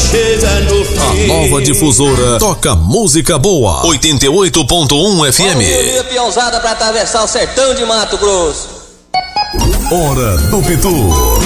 chega no fim. A nova difusora toca música boa. 88.1 FM. Minha peãozada pra atravessar o sertão de Mato Grosso. Hora do Pitu.